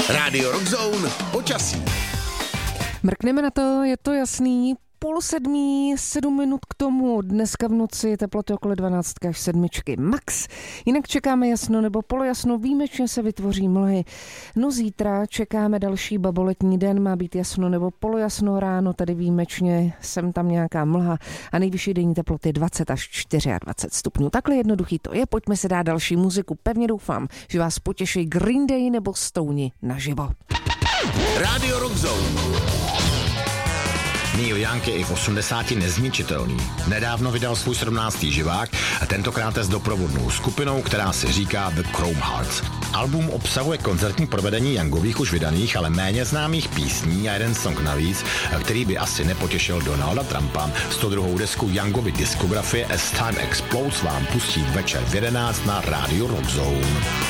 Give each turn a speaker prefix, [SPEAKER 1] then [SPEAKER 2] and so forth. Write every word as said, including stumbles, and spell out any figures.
[SPEAKER 1] Rádio Rockzone počasí.
[SPEAKER 2] Mrkneme na to, je to jasný. Půl sedmí, sedm minut k tomu. Dneska v noci teploty okolo dvanáctky až sedmičky max. Jinak čekáme jasno nebo polojasno, výjimečně se vytvoří mlhy. No zítra čekáme další baboletní den, má být jasno nebo polojasno, ráno tady výjimečně sem tam nějaká mlha a nejvyšší denní teploty dvacet až dvacet čtyři stupňů. Takhle jednoduchý to je, pojďme si dát další muziku. Pevně doufám, že vás potěší Green Day nebo Stoni naživo.
[SPEAKER 1] Rádio Rockzone.
[SPEAKER 3] Neil Young je i v osmdesáti nezničitelný. Nedávno vydal svůj sedmnáctý živák a tentokrát s doprovodnou skupinou, která se říká The Chrome Hearts. Album obsahuje koncertní provedení Youngových už vydaných, ale méně známých písní a jeden song navíc, který by asi nepotěšil Donalda Trumpa. sto druhou desku Youngovy diskografie As Time Explodes vám pustí večer v jedenáct na Rádiu Rockzone.